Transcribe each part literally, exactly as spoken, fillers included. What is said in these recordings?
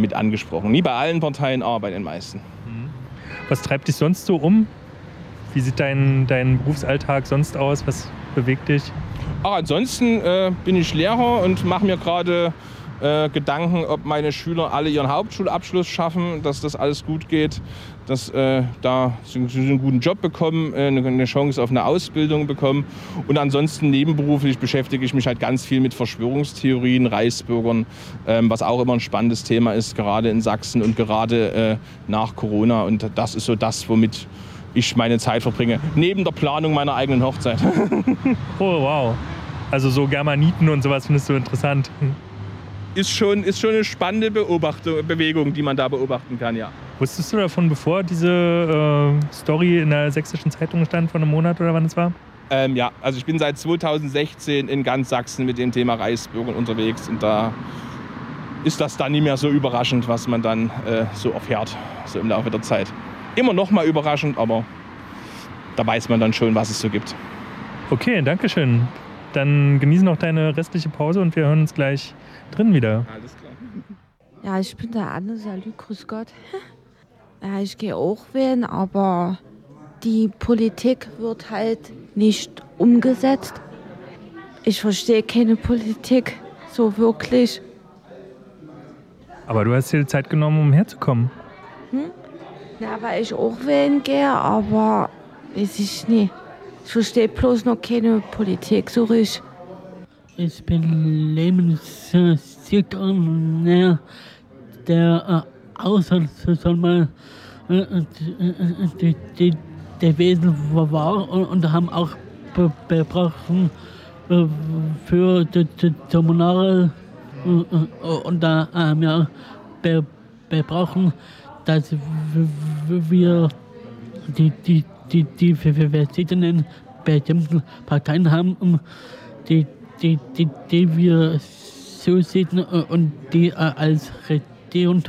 mit angesprochen. Nie bei allen Parteien, aber bei den meisten. Was treibt dich sonst so um? Wie sieht dein, dein Berufsalltag sonst aus? Was bewegt dich? Ach, ansonsten äh, bin ich Lehrer und mache mir gerade äh, Gedanken, ob meine Schüler alle ihren Hauptschulabschluss schaffen, dass das alles gut geht, dass äh, da sie einen guten Job bekommen, äh, eine Chance auf eine Ausbildung bekommen. Und ansonsten nebenberuflich beschäftige ich mich halt ganz viel mit Verschwörungstheorien, Reichsbürgern, ähm, was auch immer ein spannendes Thema ist, gerade in Sachsen und gerade äh, nach Corona. Und das ist so das, womit ich meine Zeit verbringe, neben der Planung meiner eigenen Hochzeit. Oh, wow. Also so Germaniten und sowas findest du interessant. Ist schon, ist schon eine spannende Beobachtung, Bewegung, die man da beobachten kann, ja. Wusstest du davon, bevor diese äh, Story in der Sächsischen Zeitung stand, vor einem Monat oder wann es war? Ähm, ja, also ich bin seit zweitausendsechzehn in ganz Sachsen mit dem Thema Reichsbürgern unterwegs und da ist das dann nicht mehr so überraschend, was man dann äh, so erfährt, so im Laufe der Zeit. Immer noch mal überraschend, aber da weiß man dann schon, was es so gibt. Okay, danke schön. Dann genieße noch deine restliche Pause und wir hören uns gleich drin wieder. Alles klar. Ja, ich bin der Anne, salut, grüß Gott. Ja, ich gehe auch wählen, aber die Politik wird halt nicht umgesetzt. Ich verstehe keine Politik so wirklich. Aber du hast dir Zeit genommen, um herzukommen. Hm? Ja, weil ich auch wählen gehe, aber weiß ich nicht. Ich verstehe bloß noch keine Politik so richtig. Ich bin Lebenssekretär der äh, Ausschuss soll mal äh, die, die, der Wesen war und, und haben auch be, bebrachen äh, für die, die Seminare äh, und da haben wir be, bebrachen, dass wir die, die, die, die verschiedenen bestimmten Parteien haben, die, die, die, die wir so sehen und die als Regierung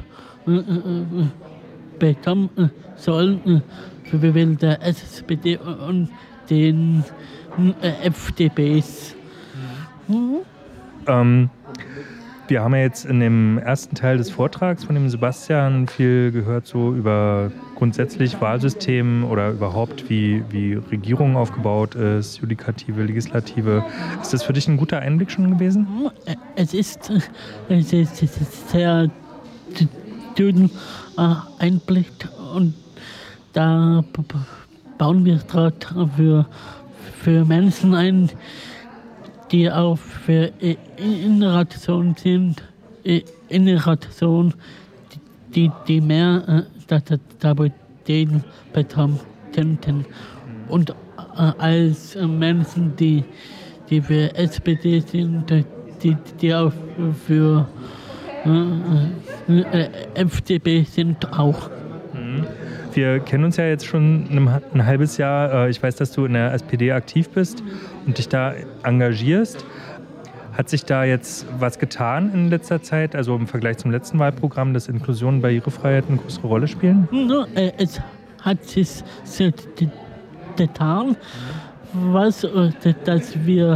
bekommen sollen, wie der S P D und den F D Ps. Mhm. Ähm, wir haben ja jetzt in dem ersten Teil des Vortrags von dem Sebastian viel gehört so über grundsätzlich Wahlsystem oder überhaupt wie, wie Regierung aufgebaut ist, Judikative, Legislative. Ist das für dich ein guter Einblick schon gewesen? Es ist, es ist, es ist sehr dünn Einblick und da bauen wir gerade für, für Menschen ein, die auch für Innovation sind, Innovation, die, die mehr Stabilität bekommen könnten. Und äh, als Menschen, die, die für S P D sind, die, die auch für äh, äh, F D P sind auch. Wir kennen uns ja jetzt schon ein, ein halbes Jahr. Ich weiß, dass du in der S P D aktiv bist und dich da engagierst. Hat sich da jetzt was getan in letzter Zeit, also im Vergleich zum letzten Wahlprogramm, dass Inklusion und Barrierefreiheit eine größere Rolle spielen? Es hat sich getan, was, dass wir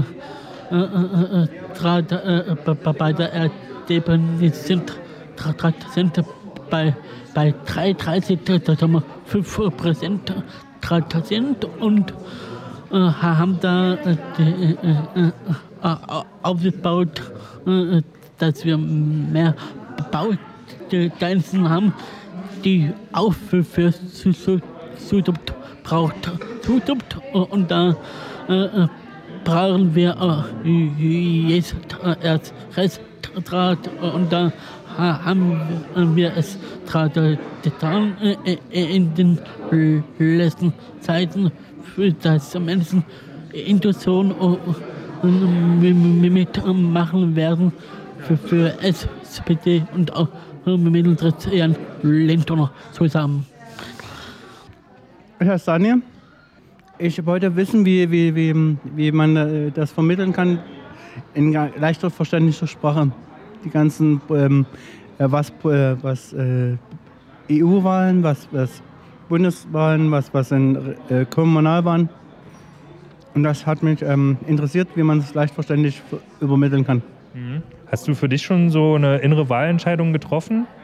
gerade bei der Ergebnis sind, sind bei bei dreiunddreißig Komma fünf Prozent sind und äh, haben da äh, äh, äh, aufgebaut, äh, dass wir mehr Baugrenzen haben, die auch für, für Zukunft braucht. Zukunft und da äh, brauchen wir äh, jetzt erst Restrat und da haben wir es gerade getan in den letzten Zeiten, für das Menschen Intuition mitmachen werden für, für S P D und auch mit Jan Lindner zusammen. Ich heiße Daniel. Ich wollte wissen, wie, wie, wie, wie man das vermitteln kann in leichter verständlicher Sprache. Die ganzen, ähm, was, äh, was äh, E U-Wahlen, was, was Bundeswahlen, was, was in äh, Kommunalwahlen. Und das hat mich ähm, interessiert, wie man es leicht verständlich übermitteln kann. Mhm. Hast du für dich schon so eine innere Wahlentscheidung getroffen?